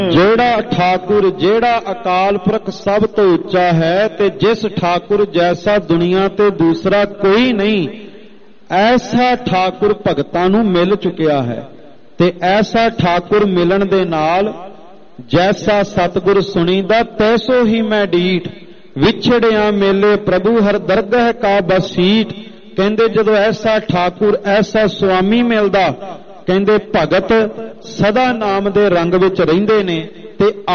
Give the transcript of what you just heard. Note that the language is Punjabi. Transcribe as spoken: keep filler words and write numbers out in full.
ਜਿਹੜਾ ਠਾਕੁਰ ਜਿਹੜਾ ਅਕਾਲ ਪੁਰਖ ਸਭ ਤੋਂ ਉੱਚਾ ਹੈ ਤੇ ਜਿਸ ਠਾਕੁਰ ਜੈਸਾ ਦੁਨੀਆ ਤੇ ਦੂਸਰਾ ਕੋਈ ਨਹੀਂ, ਐਸਾ ਠਾਕੁਰ ਭਗਤਾਂ ਨੂੰ ਮਿਲ ਚੁੱਕਿਆ ਹੈ। ਤੇ ਐਸਾ ਠਾਕੁਰ ਮਿਲਣ ਦੇ ਨਾਲ ਜੈਸਾ ਸਤਿਗੁਰ ਸੁਣੀਦਾ ਤੈਸੋ ਹੀ ਮੈਂ ਡੀਠ, ਵਿਛੜਿਆ ਮੇਲੇ ਪ੍ਰਭੂ ਹਰ ਦਰਗਹ ਕਾ ਬਸੀਠ। ਕਹਿੰਦੇ ਜਦੋਂ ਐਸਾ ਠਾਕੁਰ ਐਸਾ ਸੁਆਮੀ ਮਿਲਦਾ, ਕਹਿੰਦੇ ਭਗਤ ਸਦਾ ਨਾਮ ਦੇ ਰੰਗ ਵਿੱਚ ਰਹਿੰਦੇ ਨੇ ਤੇ